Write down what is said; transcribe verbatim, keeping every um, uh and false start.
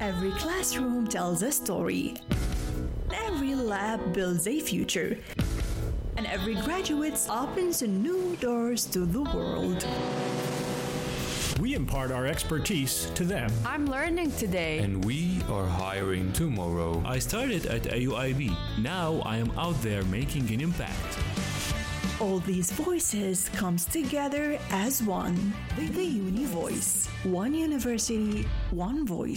Every classroom tells a story. Every lab builds a future. And every graduate opens new doors to the world. We impart our expertise to them. I'm learning today. And we are hiring tomorrow. I started at A U I B. Now I am out there making an impact. All these voices comes together as one. The Uni Voice. One university, one voice.